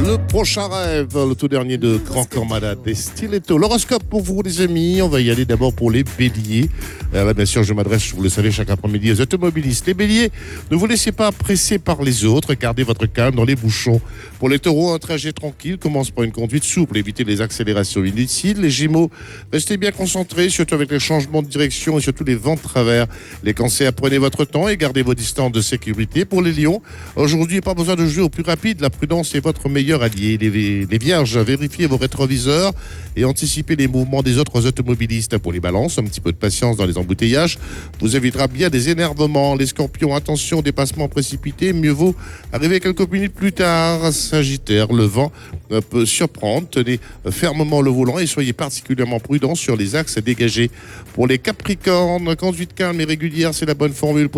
Le prochain rêve, le tout dernier de Grand Corps Malade et Stiletto. L'horoscope pour vous, les amis. On va y aller d'abord pour les béliers. Là, bien sûr, je m'adresse, vous le savez, chaque après-midi aux automobilistes. Les béliers, ne vous laissez pas presser par les autres. Gardez votre calme dans les bouchons. Pour les taureaux, un trajet tranquille commence par une conduite souple. Évitez les accélérations inutiles. Les gémeaux, restez bien concentrés, surtout avec les changements de direction et surtout les vents de travers. Les cancers, prenez votre temps et gardez vos distances de sécurité. Pour les lions, aujourd'hui, pas besoin de jouer au plus rapide. La prudence est votre meilleur allié. Les vierges, vérifiez vos rétroviseurs et anticipez les mouvements des autres automobilistes. Pour les balances, un petit peu de patience dans les embouteillages vous évitera bien des énervements. Les scorpions, attention, dépassement précipité, mieux vaut arriver quelques minutes plus tard. Sagittaire, le vent peut surprendre, tenez fermement le volant et soyez particulièrement prudent sur les axes dégagés. Pour les capricornes, conduite calme et régulière, c'est la bonne formule.